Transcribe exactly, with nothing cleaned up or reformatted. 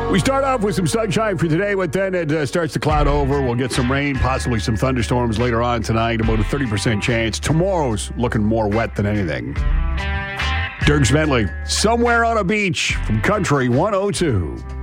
We start off with some sunshine for today, but then it uh, starts to cloud over. We'll get some rain, possibly some thunderstorms later on tonight, about a thirty percent chance. Tomorrow's looking more wet than anything. Dierks Bentley, Somewhere on a Beach from Country one oh two.